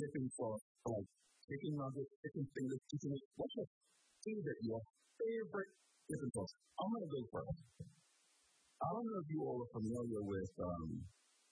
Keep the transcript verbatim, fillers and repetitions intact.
dipping for, for like chicken nuggets, chicken fingers, chicken. What's your favorite, your favorite dipping sauce? I'm gonna go first. I don't know if you all are familiar with um,